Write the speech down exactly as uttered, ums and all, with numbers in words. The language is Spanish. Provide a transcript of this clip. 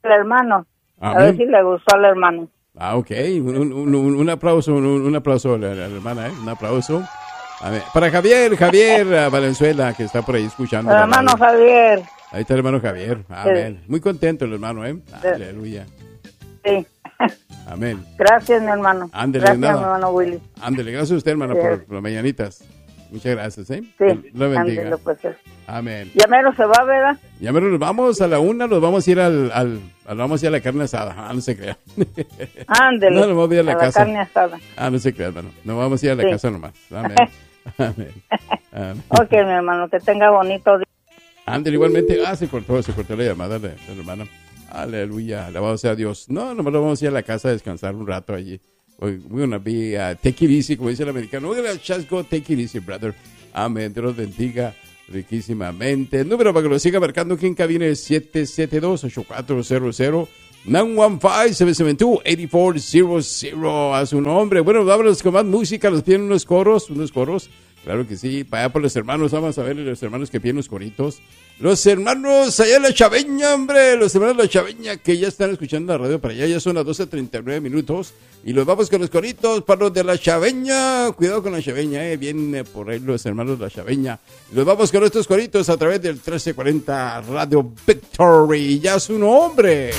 al hermano. Amén. A ver si le gustó al hermano. Ah, ok. Un, un, un, un aplauso, un, un aplauso a la, a la hermana, ¿eh? Un aplauso. Amén. Para Javier, Javier Valenzuela, que está por ahí escuchando. El hermano Javier. Ahí está el hermano Javier. Amén. Sí. Muy contento el hermano, ¿eh? Sí. Aleluya. Sí. Amén. Gracias, mi hermano. Ándele, gracias, nada. mi hermano Willy. Ándele, gracias a usted, hermano, Sí. por, por las mañanitas. Muchas gracias, ¿eh? Sí. Lo bendiga. Ándele, pues. Amén. Ya mero se va, ¿verdad? Ya mero nos vamos a la una, nos vamos a ir al, al, al vamos a ir a la carne asada. Ah, no se crea. Ándele. No, nos vamos a ir a la a casa. La carne asada. Ah, no se crea, hermano. Nos vamos a ir a la Sí. casa nomás. Amén. Amén. Amén. Ok, mi hermano, que tenga bonito día. Ándale, igualmente. Ah, se cortó, se cortó la llamada de, de la hermana. Aleluya, alabado sea Dios. No, nomás nos vamos a ir a la casa a descansar un rato allí. We're gonna be, uh, take it easy, como dice el americano. We're gonna just go take it easy, brother. Amén, Dios los bendiga riquísimamente. El número para que lo siga marcando aquí en cabina es siete siete dos, ocho cuatro cero cero, nueve uno cinco, siete siete dos, ocho cuatro cero cero. A su nombre. Bueno, vámonos con más música. Nos piden unos coros, unos coros. Claro que sí, para allá por los hermanos, vamos a ver los hermanos que piden los coritos. Los hermanos allá en la Chaveña, hombre, los hermanos de la Chaveña que ya están escuchando la radio para allá, ya son las doce treinta y nueve minutos. Y los vamos con los coritos para los de la Chaveña. Cuidado con la Chaveña, eh, viene por ahí los hermanos de la Chaveña. Y los vamos con estos coritos a través del trece cuarenta Radio Victory. Ya su nombre.